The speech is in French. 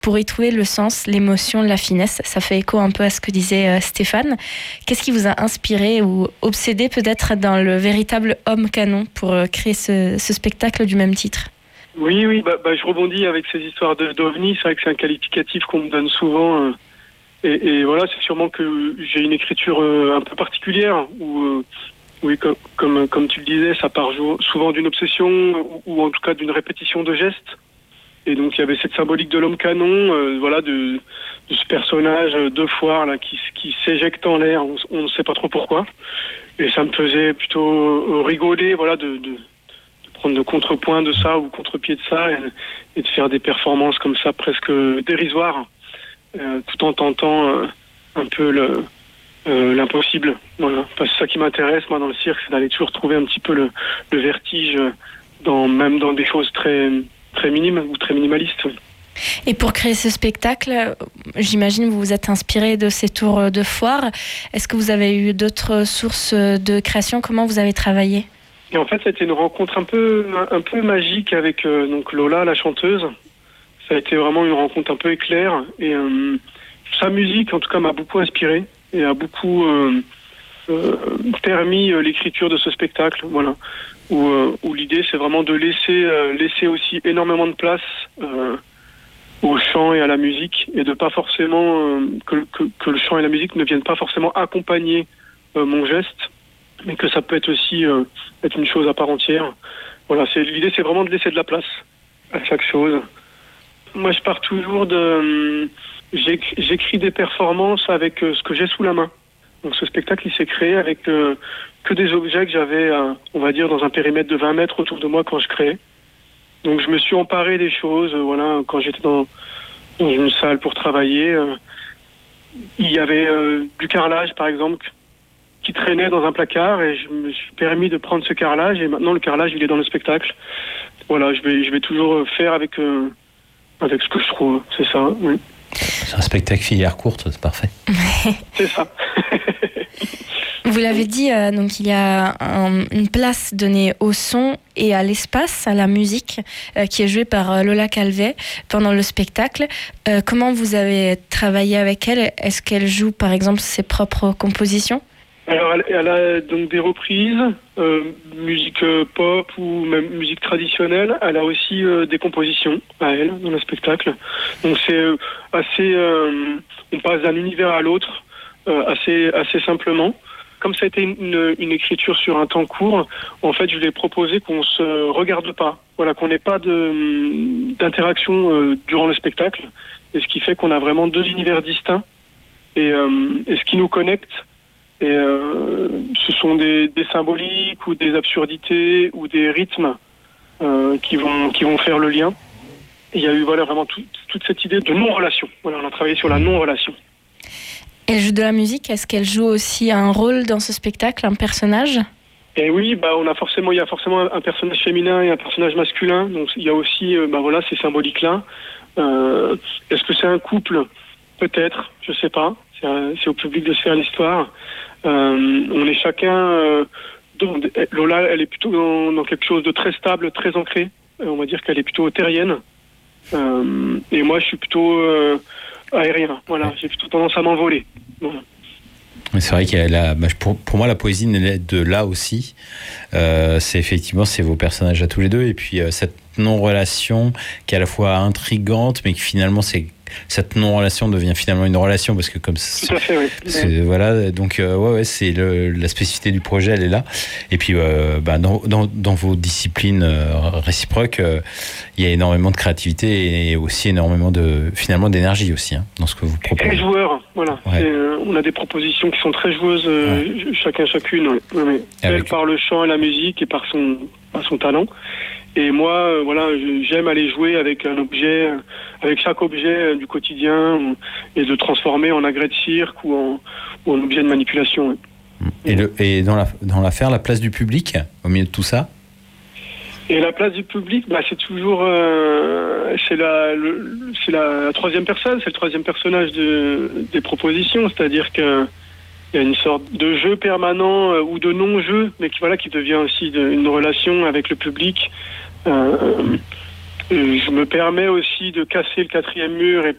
pour y trouver le sens, l'émotion, la finesse. Ça fait écho un peu à ce que disait Stéphane. Qu'est-ce qui vous a inspiré ou obsédé peut-être dans le véritable homme canon pour créer ce spectacle du même titre ? Oui, je rebondis avec ces histoires d'OVNI. C'est vrai que c'est un qualificatif qu'on me donne souvent. Et voilà, c'est sûrement que j'ai une écriture un peu particulière où, oui, comme tu le disais, ça part souvent d'une obsession ou en tout cas d'une répétition de gestes. Et donc il y avait cette symbolique de l'homme canon, voilà, de ce personnage de foire là qui s'éjecte en l'air. On ne sait pas trop pourquoi. Et ça me faisait plutôt rigoler, voilà, de prendre le contrepoint de ça ou contre-pied de ça et de faire des performances comme ça presque dérisoires, tout en tentant un peu l'impossible. Voilà. Parce que ça qui m'intéresse, moi, dans le cirque, c'est d'aller toujours trouver un petit peu le vertige, même dans des choses très, très minimes ou très minimalistes. Et pour créer ce spectacle, j'imagine que vous vous êtes inspiré de ces tours de foire. Est-ce que vous avez eu d'autres sources de création ? Comment vous avez travaillé ? Et en fait, c'était une rencontre un peu magique avec donc Lola, la chanteuse. Ça a été vraiment une rencontre un peu éclair. Et sa musique, en tout cas, m'a beaucoup inspiré et a beaucoup permis l'écriture de ce spectacle. Voilà. Où l'idée, c'est vraiment de laisser aussi énormément de place au chant et à la musique, et de pas forcément que le chant et la musique ne viennent pas forcément accompagner mon geste, mais que ça peut être aussi être une chose à part entière. Voilà, l'idée, c'est vraiment de laisser de la place à chaque chose. Moi, je pars toujours j'écris des performances avec ce que j'ai sous la main. Donc, ce spectacle, il s'est créé avec que des objets que j'avais, on va dire, dans un périmètre de 20 mètres autour de moi quand je créais. Donc, je me suis emparé des choses. Voilà, quand j'étais dans une salle pour travailler, il y avait du carrelage, par exemple, qui traînait dans un placard, et je me suis permis de prendre ce carrelage, et maintenant le carrelage, il est dans le spectacle. Voilà, je vais toujours faire avec ce que je trouve, c'est ça, oui. C'est un spectacle filière courte, c'est parfait. C'est ça. Vous l'avez dit, donc il y a une place donnée au son et à l'espace, à la musique, qui est jouée par Lola Calvet pendant le spectacle. Comment vous avez travaillé avec elle ? Est-ce qu'elle joue, par exemple, ses propres compositions ? Alors, elle a donc des reprises, musique pop ou même musique traditionnelle. Elle a aussi des compositions à elle dans le spectacle. Donc c'est assez, on passe d'un univers à l'autre assez simplement. Comme ça a été une écriture sur un temps court, en fait, je lui ai proposé qu'on se regarde pas, voilà, qu'on n'ait pas d'interaction durant le spectacle, et ce qui fait qu'on a vraiment deux univers distincts, et ce qui nous connecte. Et ce sont des symboliques ou des absurdités ou des rythmes qui vont faire le lien. Et il y a eu vraiment toute cette idée de non-relation. Voilà, on a travaillé sur la non-relation. Elle joue de la musique. Est-ce qu'elle joue aussi un rôle dans ce spectacle, un personnage ? Et oui, il y a forcément un personnage féminin et un personnage masculin. Donc il y a aussi ces symboliques-là. Est-ce que c'est un couple ? Peut-être, je sais pas. C'est au public de se faire l'histoire. On est chacun. Lola, elle est plutôt dans quelque chose de très stable, très ancré. On va dire qu'elle est plutôt terrienne. Et moi, je suis plutôt aérien. Voilà, j'ai plutôt tendance à m'envoler. Voilà. C'est vrai qu'il y a pour moi la poésie naît de là aussi. C'est vos personnages à tous les deux, et puis cette non-relation qui est à la fois intrigante, mais qui finalement cette non-relation devient finalement une relation, parce que comme tout à fait, oui. Voilà, donc c'est la spécificité du projet, elle est là. Et puis dans vos disciplines réciproques, il y a énormément de créativité et aussi énormément finalement d'énergie aussi, hein, dans ce que vous proposez. Très joueurs, voilà. Ouais. On a des propositions qui sont très joueuses, chacune. Ouais. Elle par le chant et la musique et par son talent. Et moi, j'aime aller jouer avec un objet, avec chaque objet du quotidien, et de transformer en agrès de cirque ou en objet de manipulation. Ouais. Et dans l'affaire, la place du public au milieu de tout ça ? Et la place du public, c'est toujours c'est la troisième personne, c'est le troisième personnage des propositions, c'est-à-dire que il y a une sorte de jeu permanent ou de non-jeu, mais qui devient aussi une relation avec le public. Je me permets aussi de casser le quatrième mur et